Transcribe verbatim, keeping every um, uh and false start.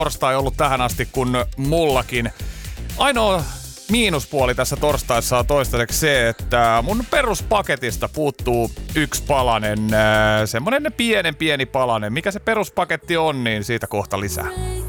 torstai ollut tähän asti kuin mullakin. Ainoa miinuspuoli tässä torstaissa on toistaiseksi se, että mun peruspaketista puuttuu yksi palanen, semmonen pienen pieni palanen. Mikä se peruspaketti on, niin siitä kohta lisää.